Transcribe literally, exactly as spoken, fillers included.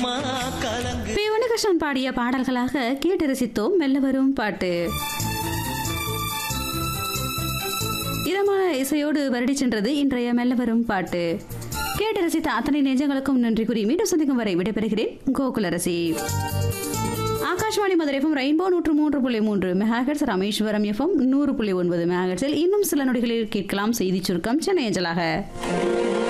B Unnikrishnan பாடிய பாடல்களாக கேட்டு ரசித்தோம் மெல்ல வரும் பாட்டு. இதமான இசையோடு வருடி சென்றது இன்றைய மெல்ல வரும் பாட்டு. கேட்டு ரசித்த அத்தனை நெஞ்சங்களுக்கும் நன்றி கூறி மீண்டும் சந்திக்கும் வரை விடைபெறுகிறேன் கோகுலரசி. ஆகாஷ்வாணி மதுரை எஃப்எம் ரெயின்போ நூற்று மூன்று புள்ளி மூன்று மெகாஹெர்ட்ஸ், ராமேஸ்வரம் எஃப்எம் நூறு புள்ளி ஒன்பது மெகாஹெர்ட்ஸில் இன்னும் சில நொடிகளில் கேட்கலாம் செய்தி சுருக்கம் சென்னை அஞ்சலாக.